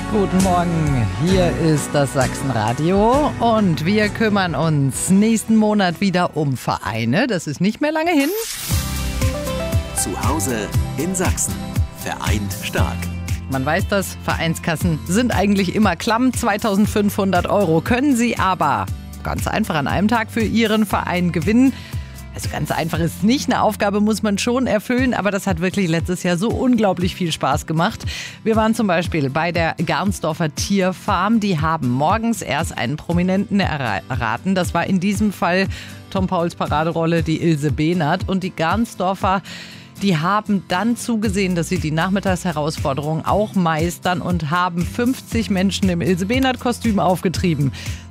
Guten Morgen, hier ist das Sachsenradio und wir kümmern uns nächsten Monat wieder um Vereine. Das ist nicht mehr lange hin. Zu Hause in Sachsen. Vereint stark. Man weiß das, Vereinskassen sind eigentlich immer klamm. 2.500 € können Sie aber ganz einfach an einem Tag für Ihren Verein gewinnen. Also ganz einfach ist es nicht, eine Aufgabe muss man schon erfüllen, aber das hat wirklich letztes Jahr so unglaublich viel Spaß gemacht. Wir waren zum Beispiel bei der Garnsdorfer Tierfarm, die haben morgens erst einen Prominenten erraten. Das war in diesem Fall Tom Pauls Paraderolle, die Ilse Behnert, und die Garnsdorfer, die haben dann zugesehen, dass sie die Nachmittagsherausforderung auch meistern und haben 50 Menschen im Ilse Behnert-Kostüm aufgetrieben.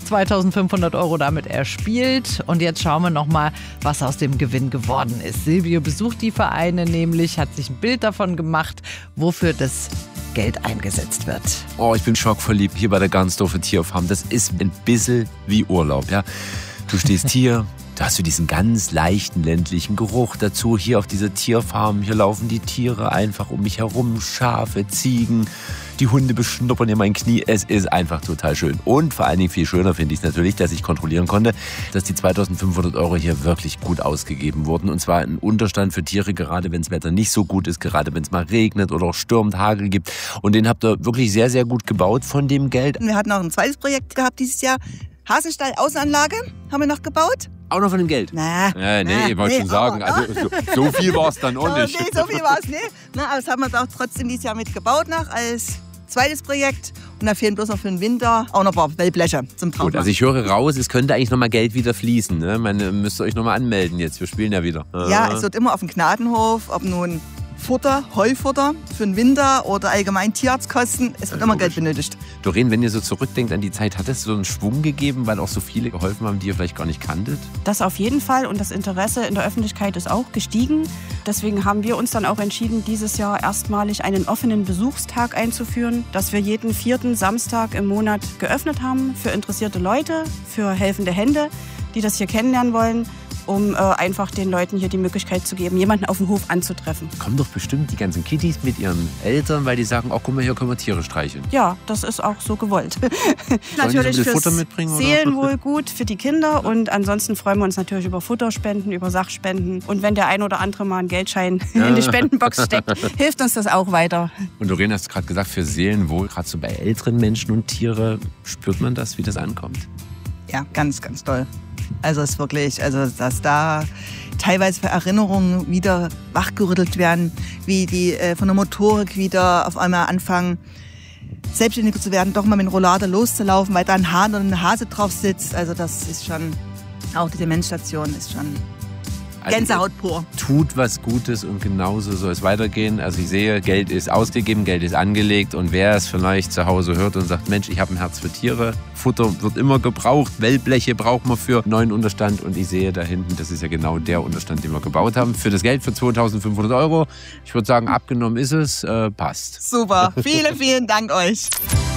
2.500 € damit erspielt. Und jetzt schauen wir nochmal, was aus dem Gewinn geworden ist. Silvio besucht die Vereine nämlich, hat sich ein Bild davon gemacht, wofür das Geld eingesetzt wird. Oh, ich bin schockverliebt hier bei der Garnsdorfer Tierfarm. Das ist ein bisschen wie Urlaub, ja. Du stehst hier, da hast du diesen ganz leichten ländlichen Geruch dazu. Hier auf dieser Tierfarm, hier laufen die Tiere einfach um mich herum. Schafe, Ziegen, die Hunde beschnuppern in mein Knie. Es ist einfach total schön. Und vor allen Dingen viel schöner finde ich es natürlich, dass ich kontrollieren konnte, dass die 2.500 € hier wirklich gut ausgegeben wurden. Und zwar ein Unterstand für Tiere, gerade wenn das Wetter nicht so gut ist, gerade wenn es mal regnet oder auch stürmt, Hagel gibt. Und den habt ihr wirklich sehr, sehr gut gebaut von dem Geld. Wir hatten auch ein zweites Projekt gehabt dieses Jahr. Hasenstall Außenanlage haben wir noch gebaut. Auch noch von dem Geld? Nee, ich wollte schon sagen, also so viel war es dann auch nicht. Nee, so viel war es nicht. Aber das haben wir auch trotzdem dieses Jahr mitgebaut noch als zweites Projekt. Und da fehlen bloß noch für den Winter auch noch ein paar Wellbleche zum Tragen. Gut, also ich höre raus, es könnte eigentlich noch mal Geld wieder fließen. Ne? Müsst ihr euch noch mal anmelden jetzt, wir spielen ja wieder. Ja, es wird immer auf dem Gnadenhof, ob nun Futter, Heufutter für den Winter oder allgemein Tierarztkosten. Es wird immer Geld benötigt. Doreen, wenn ihr so zurückdenkt an die Zeit, hat es so einen Schwung gegeben, weil auch so viele geholfen haben, die ihr vielleicht gar nicht kanntet? Das auf jeden Fall, und das Interesse in der Öffentlichkeit ist auch gestiegen. Deswegen haben wir uns dann auch entschieden, dieses Jahr erstmalig einen offenen Besuchstag einzuführen, dass wir jeden 4. Samstag im Monat geöffnet haben für interessierte Leute, für helfende Hände, die das hier kennenlernen wollen, um einfach den Leuten hier die Möglichkeit zu geben, jemanden auf dem Hof anzutreffen. Kommen doch bestimmt die ganzen Kiddies mit ihren Eltern, weil die sagen, oh, guck mal, hier können wir Tiere streicheln. Ja, das ist auch so gewollt. Natürlich fürs Futter mitbringen, Seelenwohl gut für die Kinder, und ansonsten freuen wir uns natürlich über Futterspenden, über Sachspenden. Und wenn der ein oder andere mal einen Geldschein in die Spendenbox steckt, hilft uns das auch weiter. Und Doreen, hast gerade gesagt, für Seelenwohl, gerade so bei älteren Menschen und Tiere, spürt man das, wie das ankommt? Ja, ganz, ganz toll. Also es ist wirklich, dass da teilweise für Erinnerungen wieder wachgerüttelt werden, wie die von der Motorik wieder auf einmal anfangen, selbstständiger zu werden, doch mal mit dem Rollator loszulaufen, weil da ein Hahn oder eine Hase drauf sitzt. Also das ist schon, auch die Demensstation ist schon Gänsehaut pur. Tut was Gutes und genauso soll es weitergehen. Also ich sehe, Geld ist ausgegeben, Geld ist angelegt, und wer es vielleicht zu Hause hört und sagt, Mensch, ich habe ein Herz für Tiere, Futter wird immer gebraucht, Wellbleche braucht man für neuen Unterstand, und ich sehe da hinten, das ist ja genau der Unterstand, den wir gebaut haben, für das Geld für 2.500 €. Ich würde sagen, abgenommen ist es, passt. Super, vielen, vielen Dank euch.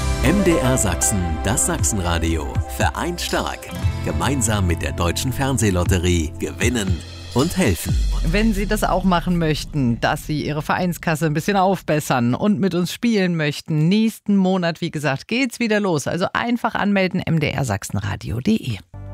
MDR Sachsen, das Sachsenradio. Vereint stark. Gemeinsam mit der Deutschen Fernsehlotterie gewinnen und helfen. Wenn Sie das auch machen möchten, dass Sie Ihre Vereinskasse ein bisschen aufbessern und mit uns spielen möchten, nächsten Monat, wie gesagt, geht's wieder los. Also einfach anmelden, mdrsachsenradio.de.